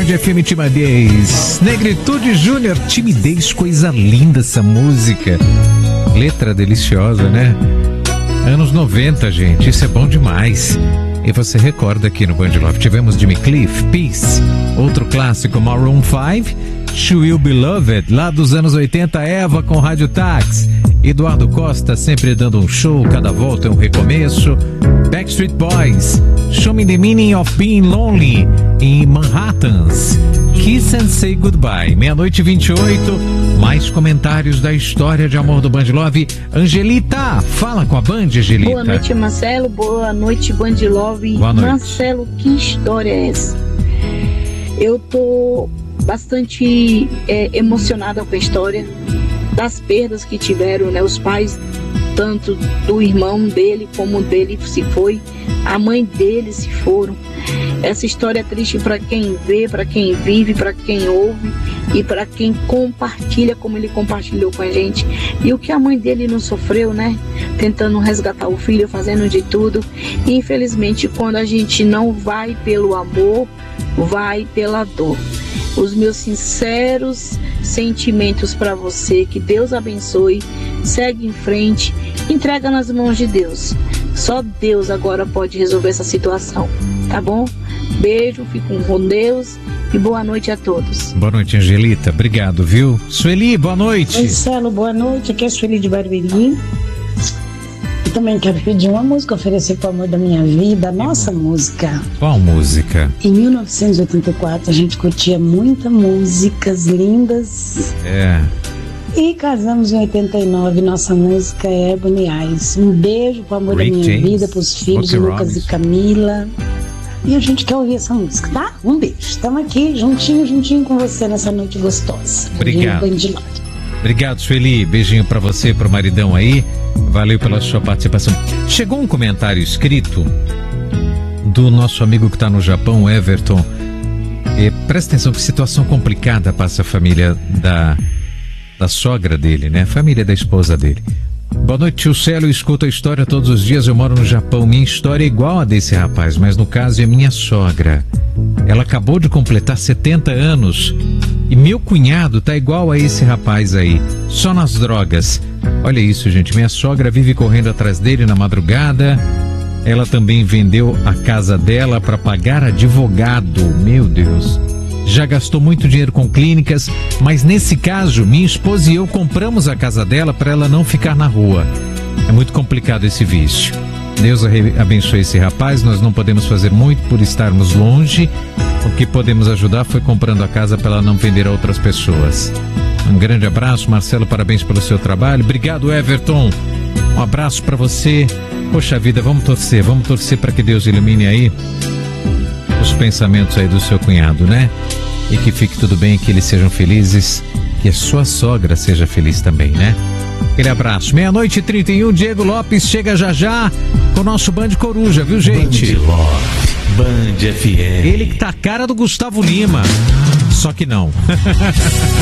Band FM Timidez. Negritude Júnior, Timidez, coisa linda essa música. Letra deliciosa, né? Anos 90, gente, isso é bom demais. E você recorda aqui no Band Love, tivemos Jimmy Cliff, Peace, outro clássico, Maroon 5, She Will Be Loved, lá dos anos 80, Eva com Rádio Táxi, Eduardo Costa sempre dando um show, cada volta é um recomeço, Backstreet Boys, Show Me the Meaning of Being Lonely, em Manhattans, Kiss and Say Goodbye, 00:28, mais comentários da história de amor do Band Love. Angelita, fala com a Band, Angelita. Boa noite, Marcelo, boa noite, Band Love. Boa noite. Marcelo, que história é essa? Eu tô bastante emocionada com a história das perdas que tiveram, né? Os pais, tanto do irmão dele como dele se foi, a mãe dele se foram. Essa história é triste para quem vê, para quem vive, para quem ouve e para quem compartilha como ele compartilhou com a gente. E o que a mãe dele não sofreu, né? Tentando resgatar o filho, fazendo de tudo. E infelizmente, quando a gente não vai pelo amor, vai pela dor. Os meus sinceros sentimentos para você, que Deus abençoe, segue em frente, entrega nas mãos de Deus. Só Deus agora pode resolver essa situação, tá bom? Beijo, fico com Deus e boa noite a todos. Boa noite, Angelita, obrigado, viu? Sueli, boa noite. Marcelo, boa noite, aqui é a Sueli de Barueri. Eu também quero pedir uma música, oferecer para o amor da minha vida, a nossa música. Qual música? Em 1984 a gente curtia muitas músicas lindas. E casamos em 89, nossa música é Ebony Eyes. Um beijo pro amor da minha vida, pros filhos Lucas e Camila. E a gente quer ouvir essa música, tá? Um beijo. Estamos aqui juntinho com você nessa noite gostosa. Obrigado. Obrigado, Sueli. Beijinho pra você e pro maridão aí. Valeu pela sua participação. Chegou um comentário escrito do nosso amigo que tá no Japão, Everton. Presta atenção, que situação complicada passa a família da sogra dele, né? A família da esposa dele. Boa noite, tio Célio, eu escuto a história todos os dias, eu moro no Japão, minha história é igual a desse rapaz, mas no caso é minha sogra. Ela acabou de completar 70 anos e meu cunhado tá igual a esse rapaz aí, só nas drogas. Olha isso, gente, minha sogra vive correndo atrás dele na madrugada, ela também vendeu a casa dela para pagar advogado, meu Deus. Já gastou muito dinheiro com clínicas, mas nesse caso, minha esposa e eu compramos a casa dela para ela não ficar na rua. É muito complicado esse vício. Deus abençoe esse rapaz, nós não podemos fazer muito por estarmos longe. O que podemos ajudar foi comprando a casa para ela não vender a outras pessoas. Um grande abraço, Marcelo, parabéns pelo seu trabalho. Obrigado, Everton. Um abraço para você. Poxa vida, vamos torcer para que Deus ilumine aí os pensamentos aí do seu cunhado, né? E que fique tudo bem, que eles sejam felizes, que a sua sogra seja feliz também, né? Aquele abraço. 00:31, Diego Lopes chega já com o nosso Band Coruja, viu, gente? Band Love, Band FM. Ele que tá a cara do Gustavo Lima, só que não.